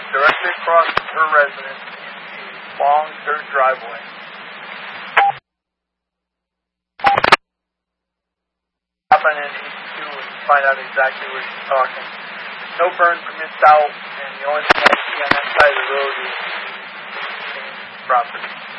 directly across her residence along her driveway. Happened in 82 and find out exactly where she's talking. No burn permits out, and the only thing I see on that side of the road is property.